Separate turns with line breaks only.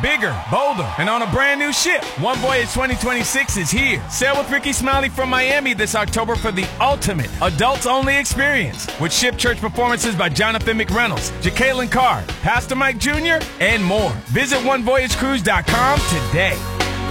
bigger, bolder, and on a brand new ship. One Voyage 2026 is here. Sail with Ricky Smiley from Miami this October for the ultimate adults-only experience with ship church performances by Jonathan McReynolds, Jacqueline Carr, Pastor Mike Jr., and more. Visit OneVoyageCruise.com today.